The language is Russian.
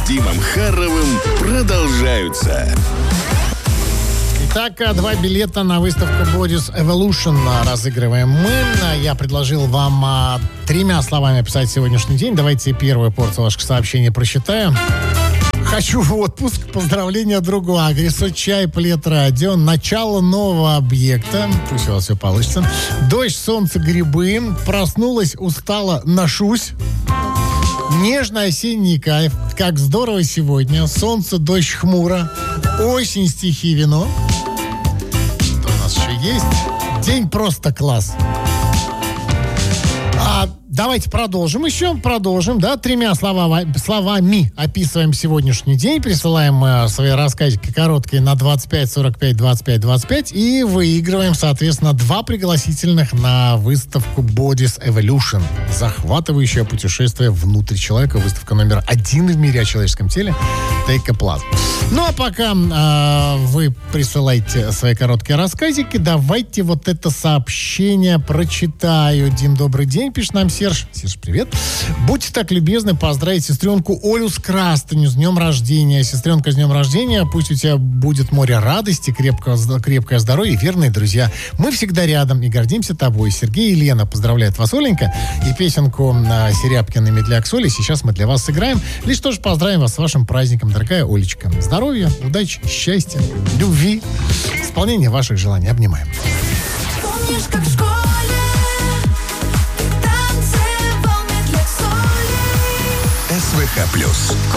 Димом Харровым продолжаются. Итак, 2 билета на выставку Bodies Evolution разыгрываем мы. Я предложил вам 3 словами описать сегодняшний день. Давайте первую порцию ваших сообщений прочитаем. Хочу в отпуск. Поздравления другу адресу. Чай, плед, радио. Начало нового объекта. Пусть у вас все получится. Дождь, солнце, грибы. Проснулась, устала, ношусь. Нежный осенний кайф. Как здорово сегодня. Солнце, дождь, хмуро. Осень, стихи, вино. Что у нас еще есть? День просто класс. Давайте продолжим еще. Да, 3 словами описываем сегодняшний день. Присылаем свои рассказики короткие на 25 45 25 25 и выигрываем, соответственно, 2 пригласительных на выставку Bodies Evolution. Захватывающее путешествие внутрь человека. Выставка номер 1 в мире о человеческом теле. Тейкоплазм. Ну, а пока вы присылаете свои короткие рассказики, давайте вот это сообщение прочитаю. Дим, добрый день, пишет нам Серж. Серж, привет. Будьте так любезны поздравить сестренку Олю с Крастыню с днем рождения. Сестренка, с днем рождения. Пусть у тебя будет море радости, крепкое здоровье и верные друзья. Мы всегда рядом и гордимся тобой. Сергей и Лена поздравляют вас, Оленька. И песенку Серябкина «Медляк соли» сейчас мы для вас сыграем. Лишь тоже поздравим вас с вашим праздником, дорогая Олечка. Здоровья, удачи, счастья, любви, исполнения ваших желаний. Обнимаем. Помнишь, как в школе СВХ+.